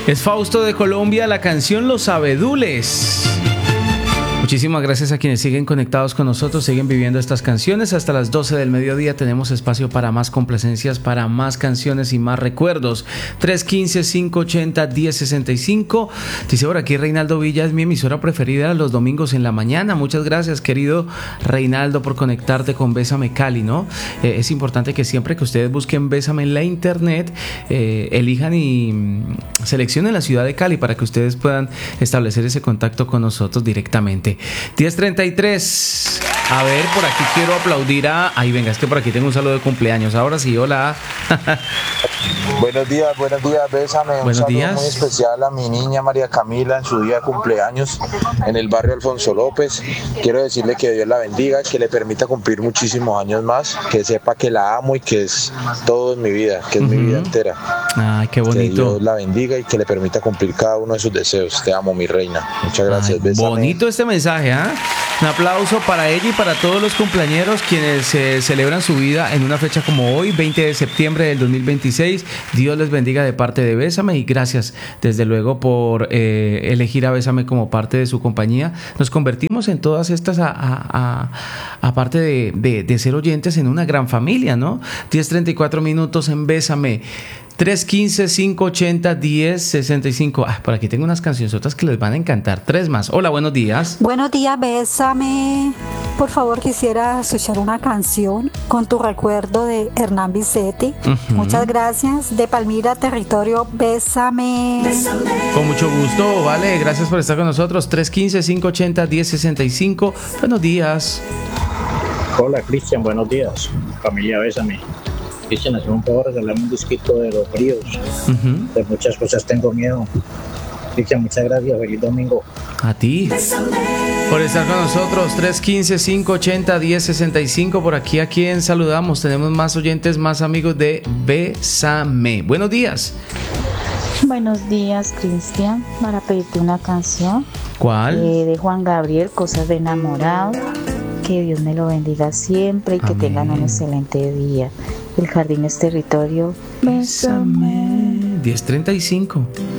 Es Fausto de Colombia, la canción Los Abedules. Muchísimas gracias a quienes siguen conectados con nosotros, siguen viviendo estas canciones. Hasta las 12 del mediodía tenemos espacio para más complacencias, para más canciones y más recuerdos. 315-580-1065. Dice por aquí Reinaldo Villa, es mi emisora preferida los domingos en la mañana. Muchas gracias, querido Reinaldo, por conectarte con Bésame Cali, ¿no? Es importante que siempre que ustedes busquen Bésame en la internet, elijan y seleccionen la ciudad de Cali para que ustedes puedan establecer ese contacto con nosotros directamente. 10:33. A ver, por aquí quiero aplaudir a... Ay, venga, es que por aquí tengo un saludo de cumpleaños. Ahora sí, hola. Buenos días, Bésame. Buenos un saludo días. muy especial a mi niña María Camila en su día de cumpleaños en el barrio Alfonso López. Quiero decirle que Dios la bendiga, que le permita cumplir muchísimos años más, que sepa que la amo y que es todo en mi vida, que es mi vida entera. Ay, qué bonito. Que Dios la bendiga y que le permita cumplir cada uno de sus deseos. Te amo, mi reina. Muchas gracias, Ay, Bésame. bonito este mensaje, ¿eh? Un aplauso para ella y para todos los cumpleañeros quienes celebran su vida en una fecha como hoy, 20 de septiembre del 2026. Dios les bendiga de parte de Bésame y gracias desde luego por elegir a Bésame como parte de su compañía. Nos convertimos en todas estas, aparte de ser oyentes, en una gran familia, ¿no? 10:34 minutos en Bésame. 315-580-1065. Por aquí tengo unas cancionzotas que les van a encantar. 3 más. Hola, buenos días. Buenos días, Bésame. Por favor, quisiera escuchar una canción con tu recuerdo de Hernán Vicetti. Muchas gracias. De Palmira, territorio, Bésame. Con mucho gusto, vale. Gracias por estar con nosotros. 315-580-1065. Buenos días. Hola, Cristian. Buenos días. Familia, Bésame. Cristian, hazme un favor, regalarme un disquito de Los Fríos. De muchas cosas tengo miedo. Cristian, muchas gracias. Feliz domingo. A ti por estar con nosotros. 315-580-1065. Por aquí, ¿a quién saludamos? Tenemos más oyentes, más amigos de Bésame. Buenos días. Buenos días, Cristian. Para pedirte una canción. ¿Cuál? De Juan Gabriel, Cosas de Enamorado. Que Dios me lo bendiga siempre y que tengan un excelente día. El jardín es territorio. Bésame. 10:35.